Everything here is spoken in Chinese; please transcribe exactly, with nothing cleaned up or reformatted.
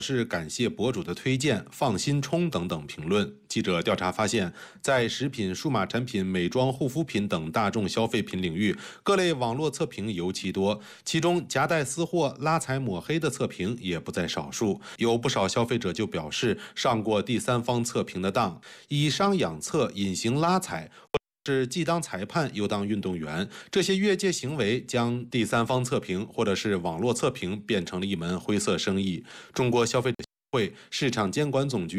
是感谢博主的推荐、放心冲等等评论。记者调查发现，在食品、数码产品、美妆、护肤品等大众消费品领域，各类网络测评尤其多，其中夹带私货、拉踩抹黑的测评也不在少数。有不少消费者就表示上过第三方测评的当，以商养测、隐形拉踩。是既当裁判又当运动员，这些越界行为将第三方测评或者是网络测评变成了一门灰色生意。中国消费者协会市场监管总局